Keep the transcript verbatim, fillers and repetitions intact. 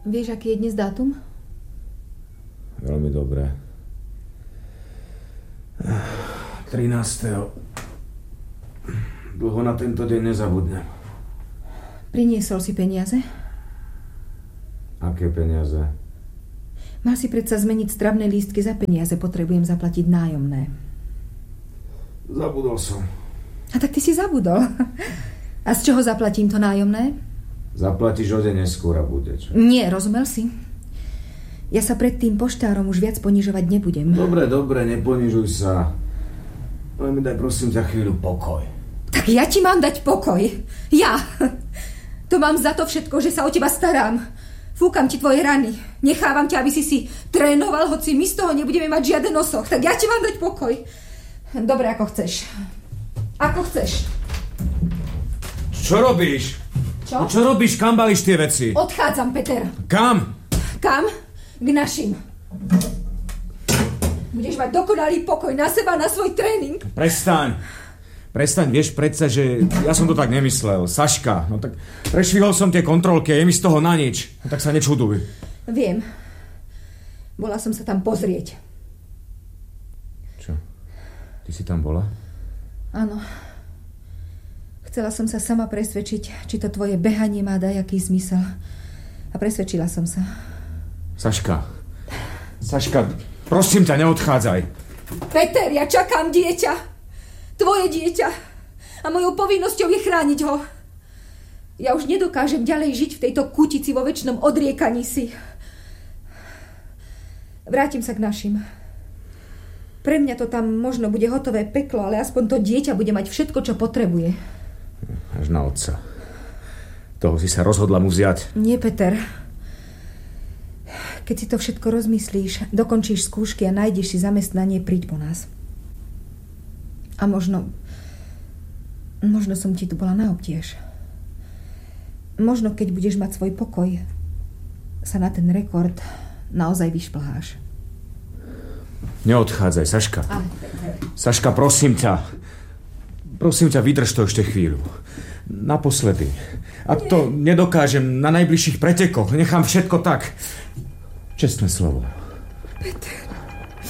Vieš, aký je dnes dátum? Veľmi dobré. trinásteho Dlho na tento deň nezabudnem. Priniesol si peniaze? Aké peniaze? Mal si predsa zmeniť stravné lístky za peniaze. Potrebujem zaplatiť nájomné. Zabudol som. A tak ty si zabudol. A z čoho zaplatím to nájomné? Zaplatíš o deň neskôr a bude čo? Nie, rozumel si? Ja sa pred tým poštárom už viac ponižovať nebudem. Dobre, dobre, neponižuj sa. Len mi daj prosím za chvíľu pokoj. Tak ja ti mám dať pokoj. Ja. To mám za to všetko, že sa o teba starám. Fúkam ti tvoje rany. Nechávam ťa, aby si si trénoval, hoci my z toho nebudeme mať žiaden osoch. Tak ja ti mám dať pokoj. Dobre, ako chceš. Ako chceš. Čo robíš? Čo? No čo robíš? Kam balíš tie veci? Odchádzam, Peter. Kam? Kam? K našim. Budeš mať dokonalý pokoj na seba, na svoj tréning. Prestaň. Prestaň, vieš predsa, že ja som to tak nemyslel. Saška, no tak prešvihol som tie kontrolky a je mi z toho na nič. No tak sa nečuduj. Viem. Bola som sa tam pozrieť. Čo? Ty si tam bola? Áno. Chcela som sa sama presvedčiť, či to tvoje behanie má dajaký zmysel. A presvedčila som sa. Saška. Saška, prosím ťa, neodchádzaj. Peter, ja čakám dieťa. Tvoje dieťa. A mojou povinnosťou je chrániť ho. Ja už nedokážem ďalej žiť v tejto kútici vo večnom odriekaní si. Vrátim sa k našim. Pre mňa to tam možno bude hotové peklo, ale aspoň to dieťa bude mať všetko, čo potrebuje. Až na otca. Toho si sa rozhodla mu vziať. Nie, Peter. Keď si to všetko rozmyslíš, dokončíš skúšky a nájdeš si zamestnanie, príď po nás. A možno... Možno som ti tu bola na obtiež. Možno, keď budeš mať svoj pokoj, sa na ten rekord naozaj vyšplháš. Neodchádzaj, Saška. Ale, Saška, prosím ťa. Prosím ťa, vydrž to ešte chvíľu. Naposledy. Ak to nedokážem na najbližších pretekoch, nechám všetko tak. Čestné slovo. Peter.